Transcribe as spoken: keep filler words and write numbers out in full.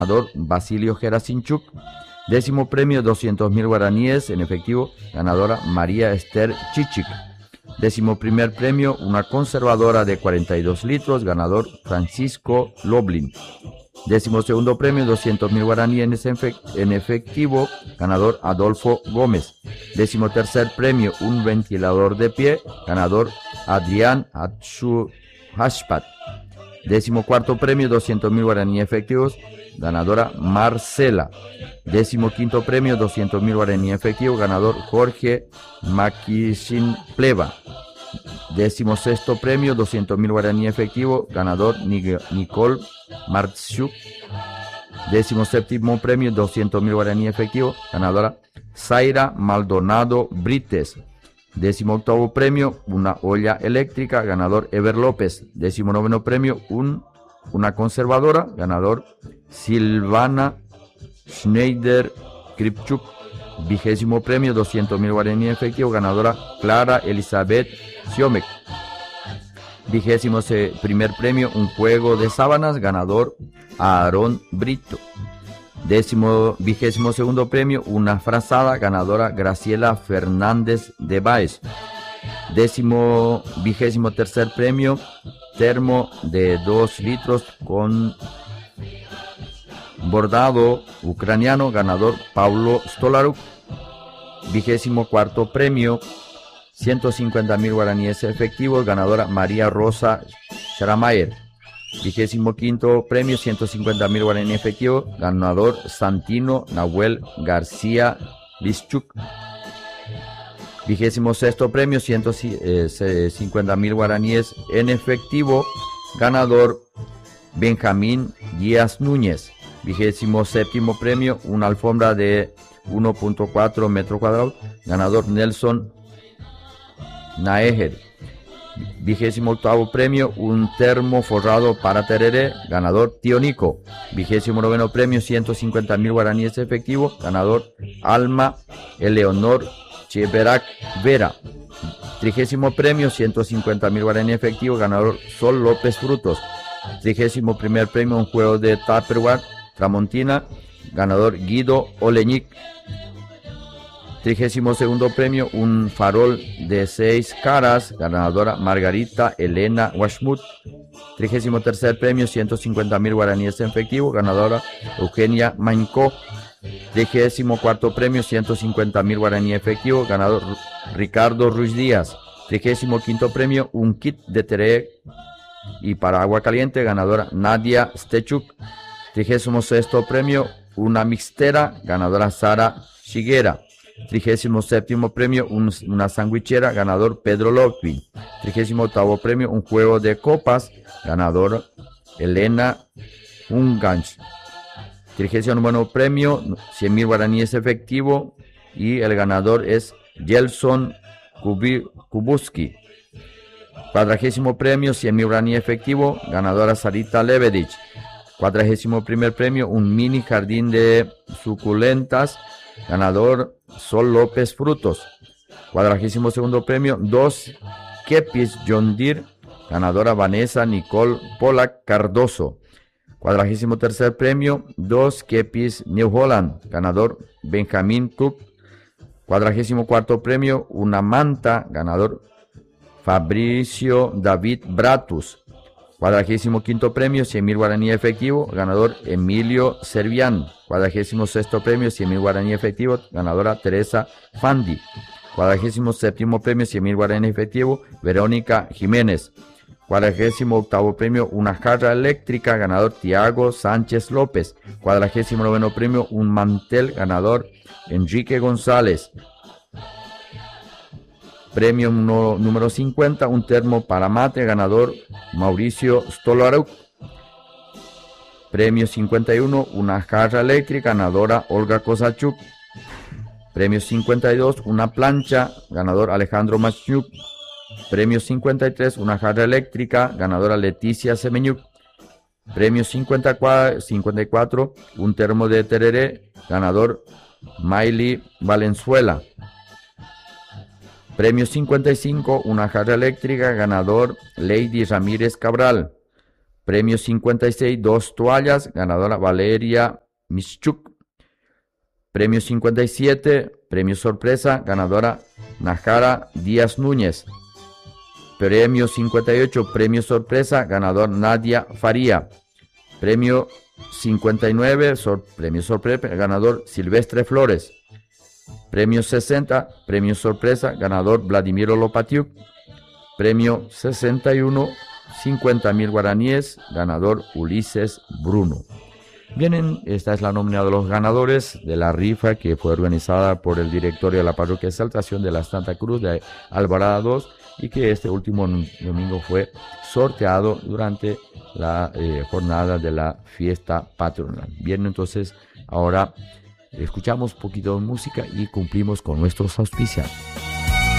ganador Basilio Gerasimchuk. Décimo premio, doscientos mil guaraníes en efectivo, ganadora María Esther Chichik. Décimo primer premio, una conservadora de cuarenta y dos litros, ganador Francisco Loblin. Décimo segundo premio, doscientos mil guaraníes en efectivo, ganador Adolfo Gómez. Décimo tercer premio, un ventilador de pie, ganador Adrián Hashpat. Décimo cuarto premio, doscientos mil guaraníes efectivos, ganadora Marcela. Décimo quinto premio, doscientos mil guaraníes efectivos, ganador Jorge Maquishin Pleva. Décimo sexto premio, doscientos mil guaraníes efectivos, ganador Nicole Marchuk. Décimo séptimo premio, doscientos mil guaraníes efectivos, ganadora Zaira Maldonado Brites. Décimo octavo premio, una olla eléctrica, ganador Ever López. Décimo noveno premio, un, una conservadora, ganador Silvana Schneider Kripchuk. Vigésimo premio, doscientos mil guaraníes efectivos, ganadora Clara Elizabeth Siomek. Vigésimo primer premio, un juego de sábanas, ganador Aarón Brito. Décimo, vigésimo segundo premio, una frazada, ganadora Graciela Fernández de Baez. Décimo, vigésimo tercer premio, termo de dos litros con bordado ucraniano, ganador Paulo Stolaruk. Vigésimo cuarto premio, ciento cincuenta mil guaraníes efectivos, ganadora María Rosa Sharamayer. Vigésimo quinto premio, ciento cincuenta mil guaraníes efectivos, ganador Santino Nahuel García Lischuk. Vigésimo sexto premio, ciento cincuenta mil guaraníes en efectivo, ganador Benjamín Díaz Núñez. Vigésimo séptimo premio, una alfombra de uno punto cuatro metros cuadrados, ganador Nelson Naeger. Vigésimo octavo premio, un termo forrado para tereré, ganador Tío Nico. Vigésimo noveno premio, ciento cincuenta mil guaraníes efectivo, ganador Alma Eleonor Cheverac Vera. Trigésimo premio, ciento cincuenta mil guaraníes efectivo, ganador Sol López Frutos. Trigésimo primer premio, un juego de Tupperware Tramontina, ganador Guido Oleñic. Trigésimo segundo premio, un farol de seis caras, ganadora Margarita Elena Washmut. Trigésimo tercer premio, ciento cincuenta mil guaraníes en efectivo, ganadora Eugenia Mañco. Trigésimo cuarto premio, ciento cincuenta mil guaraníes efectivo, ganador Ricardo Ruiz Díaz. Trigésimo quinto premio, un kit de teré y para agua caliente, ganadora Nadia Stechuk. Trigésimo sexto premio, una mixtera, ganadora Sara Shiguera. Trigésimo séptimo premio, un, una sandwichera, ganador Pedro Lopin. Trigésimo octavo premio, un juego de copas, ganador Elena Unganch. Trigésimo noveno premio, cien mil guaraníes efectivo y el ganador es Gelson Kubuski. Cuadragésimo premio, cien mil guaraníes efectivo, ganadora Sarita Levedich. Cuadragésimo primer premio, un mini jardín de suculentas, ganador Sol López Frutos. Cuadragésimo segundo premio, dos kepis John Deere, ganadora Vanessa Nicole Polak Cardoso. Cuadragésimo tercer premio, dos kepis New Holland, ganador Benjamín Cook. Cuadragésimo cuarto premio, una manta, ganador Fabricio David Bratus. Cuadragésimo quinto premio, cien mil guaraníes efectivo, ganador Emilio Servián. Cuadragésimo sexto premio, cien mil guaraníes efectivo, ganadora Teresa Fandi. Cuadragésimo séptimo premio, cien mil guaraníes efectivo, Verónica Jiménez. Cuadragésimo octavo premio, una jarra eléctrica, ganador Tiago Sánchez López. Cuadragésimo noveno premio, un mantel, ganador Enrique González. Premio no, número cincuenta, un termo para mate, ganador Mauricio Stolaruk. Premio cincuenta y uno, una jarra eléctrica, ganadora Olga Kosachuk. Premio cincuenta y dos, una plancha, ganador Alejandro Machuk. Premio cincuenta y tres, una jarra eléctrica, ganadora Leticia Semeñuk. Premio cincuenta y cuatro, un termo de tereré, ganador Miley Valenzuela. Premio cincuenta y cinco, una jarra eléctrica, ganador Lady Ramírez Cabral. Premio cincuenta y seis, dos toallas, ganadora Valeria Mischuk. Premio cincuenta y siete, premio sorpresa, ganadora Najara Díaz Núñez. Premio cincuenta y ocho, premio sorpresa, ganador Nadia Faría. Premio cincuenta y nueve, sor, premio sorpresa, ganador Silvestre Flores. Premio sesenta, premio sorpresa, ganador Vladimiro Lopatiuk. Premio sesenta y uno, cincuenta mil guaraníes, ganador Ulises Bruno. Bien, esta es la nómina de los ganadores de la rifa que fue organizada por el directorio de la parroquia Exaltación de la Santa Cruz de Alvarado dos y que este último domingo fue sorteado durante la eh, jornada de la fiesta patronal. Bien, entonces ahora escuchamos un poquito de música y cumplimos con nuestros auspiciantes.